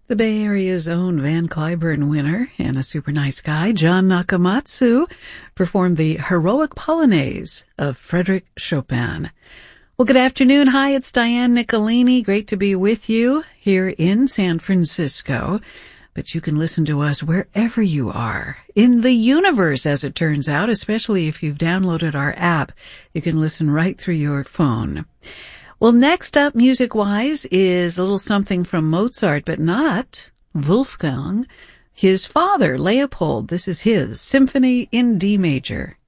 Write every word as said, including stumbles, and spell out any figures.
The Bay Area's own Van Cliburn winner and a super nice guy, John Nakamatsu, performed the Heroic Polonaise of Frédéric Chopin. Well, good afternoon. Hi, it's Diane Nicolini. Great to be with you here in San Francisco. But you can listen to us wherever you are in the universe, as it turns out, especially if you've downloaded our app. You can listen right through your phone. Well, next up, music-wise, is a little something from Mozart, but not Wolfgang. His father, Leopold, this is his Symphony in D major.